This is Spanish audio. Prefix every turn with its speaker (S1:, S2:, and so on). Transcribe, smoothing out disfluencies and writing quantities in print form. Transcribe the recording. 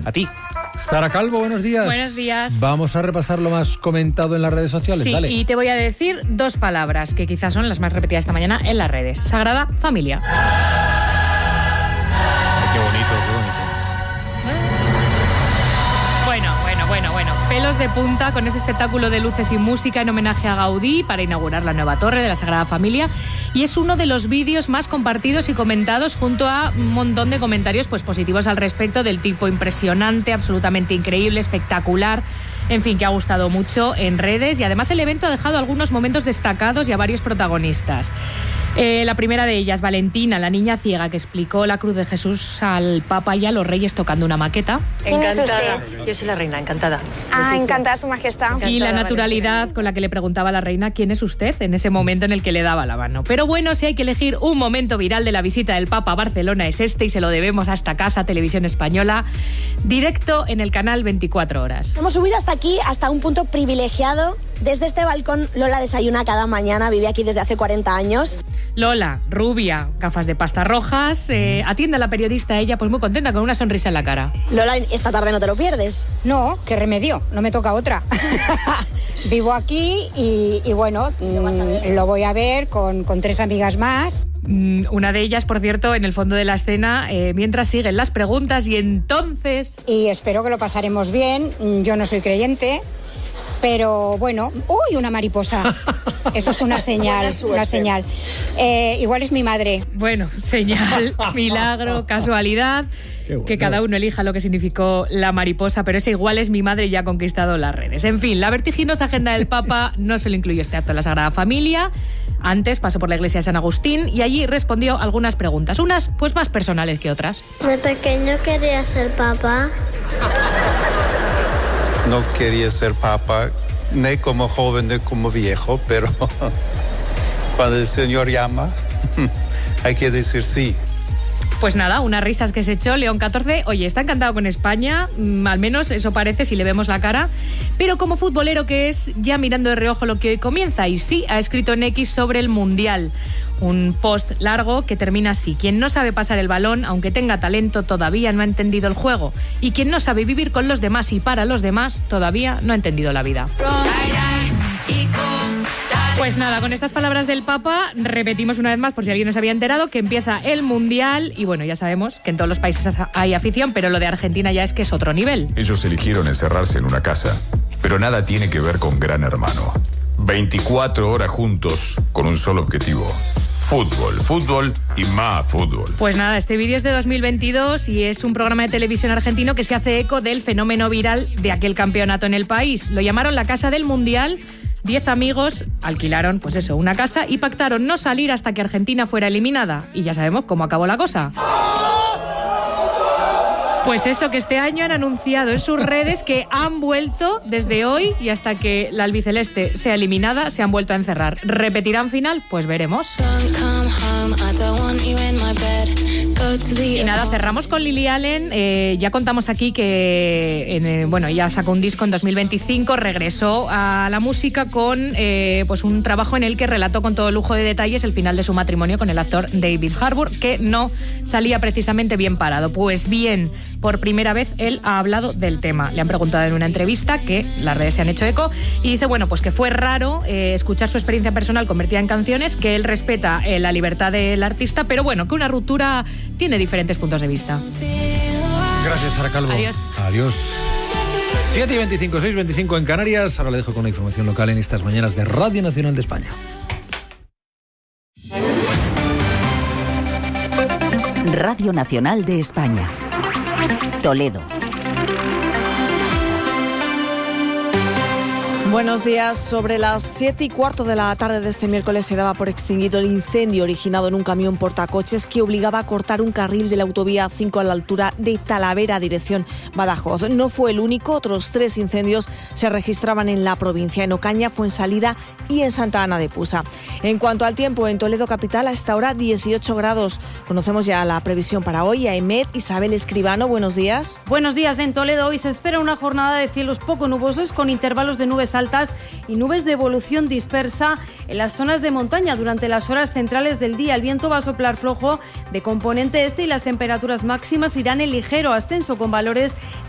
S1: A ti.
S2: Sara Calvo, buenos días.
S3: Buenos días.
S2: Vamos a repasar lo más comentado en las redes sociales.
S3: Sí,
S2: Dale.
S3: y te voy a decir 2 palabras que quizás son las más repetidas esta mañana en las redes. Sagrada Familia.
S1: Qué bonito, qué bonito.
S3: Bueno. Pelos de punta con ese espectáculo de luces y música en homenaje a Gaudí para inaugurar la nueva torre de la Sagrada Familia. Y es uno de los vídeos más compartidos y comentados junto a un montón de comentarios positivos al respecto, del tipo impresionante, absolutamente increíble, espectacular. En fin, que ha gustado mucho en redes y además el evento ha dejado algunos momentos destacados y a varios protagonistas. La primera de ellas, Valentina, la niña ciega que explicó la cruz de Jesús al Papa y a los Reyes tocando una maqueta.
S4: Encantada. Yo soy la reina, encantada.
S5: Encantada, Su Majestad.
S3: Y la naturalidad con la que le preguntaba a la reina quién es usted en ese momento en el que le daba la mano. Pero bueno, si hay que elegir un momento viral de la visita del Papa a Barcelona es este, y se lo debemos a esta casa, Televisión Española, directo en el canal 24 horas.
S6: Hemos subido hasta aquí, hasta un punto privilegiado. Desde este balcón Lola desayuna cada mañana, vive aquí desde hace 40 años.
S3: Lola, rubia, gafas de pasta rojas, atiende a la periodista, ella pues muy contenta, con una sonrisa en la cara.
S6: Lola, esta tarde no te lo pierdes.
S7: No, qué remedio, no me toca otra. Vivo aquí y bueno, lo voy a ver con 3 amigas más.
S3: Una de ellas, por cierto, en el fondo de la escena, mientras siguen las preguntas y entonces...
S7: Y espero que lo pasaremos bien, yo no soy creyente. Pero bueno, ¡uy! Una mariposa. Eso es una señal, una señal. Igual es mi madre.
S3: Bueno, señal, milagro, casualidad. Bueno. Que cada uno elija lo que significó la mariposa, pero ese igual es mi madre y ya ha conquistado las redes. En fin, la vertiginosa agenda del Papa no solo incluyó este acto en la Sagrada Familia. Antes pasó por la iglesia de San Agustín y allí respondió algunas preguntas, unas pues más personales que otras.
S8: De pequeño quería ser papa.
S9: No quería ser papa, ni como joven ni como viejo, pero cuando el Señor llama, hay que decir sí.
S3: Pues nada, unas risas que se echó León XIV. Oye, está encantado con España, al menos eso parece si le vemos la cara, pero como futbolero que es, ya mirando de reojo lo que hoy comienza, y sí, ha escrito en X sobre el Mundial. Un post largo que termina así: quien no sabe pasar el balón, aunque tenga talento, todavía no ha entendido el juego. Y quien no sabe vivir con los demás y para los demás, todavía no ha entendido la vida. Pues nada, con estas palabras del Papa repetimos una vez más, por si alguien no se había enterado, que empieza el Mundial y bueno, ya sabemos que en todos los países hay afición, pero lo de Argentina ya es que es otro nivel.
S10: Ellos eligieron encerrarse en una casa, pero nada tiene que ver con Gran Hermano. 24 horas juntos con un solo objetivo: fútbol, fútbol y más fútbol.
S3: Pues nada, este vídeo es de 2022 y es un programa de televisión argentino que se hace eco del fenómeno viral de aquel campeonato en el país. Lo llamaron la Casa del Mundial. 10 amigos alquilaron, pues eso, una casa y pactaron no salir hasta que Argentina fuera eliminada. Y ya sabemos cómo acabó la cosa. Pues eso, que este año han anunciado en sus redes que han vuelto desde hoy y hasta que la albiceleste sea eliminada, se han vuelto a encerrar. ¿Repetirán final? Pues veremos. Y nada, cerramos con Lily Allen. Ya contamos aquí que bueno, ella sacó un disco en 2025, regresó a la música con pues un trabajo en el que relató con todo lujo de detalles el final de su matrimonio con el actor David Harbour, que no salía precisamente bien parado. Pues bien, por primera vez él ha hablado del tema. Le han preguntado en una entrevista, que las redes se han hecho eco, y dice, bueno, pues que fue raro escuchar su experiencia personal convertida en canciones, que él respeta la libertad del artista, pero bueno, que una ruptura tiene diferentes puntos de vista.
S2: Gracias, Sara Calvo.
S3: Adiós.
S2: Adiós. 7:25, 6:25 en Canarias. Ahora le dejo con la información local en estas mañanas de Radio Nacional de España.
S11: Radio Nacional de España. Toledo.
S12: Buenos días. Sobre las 7:15 de la tarde de este miércoles se daba por extinguido el incendio originado en un camión portacoches que obligaba a cortar un carril de la autovía 5 a la altura de Talavera, dirección Badajoz. No fue el único, otros 3 incendios se registraban en la provincia, en Ocaña, Fuensalida y en Santa Ana de Pusa. En cuanto al tiempo, en Toledo capital a esta hora 18 grados. Conocemos ya la previsión para hoy. A EMET, Isabel Escribano, buenos días.
S13: Buenos días. En Toledo hoy se espera una jornada de cielos poco nubosos con intervalos de nubes altas y nubes de evolución dispersa en las zonas de montaña. Durante las horas centrales del día el viento va a soplar flojo de componente este y las temperaturas máximas irán en ligero ascenso con valores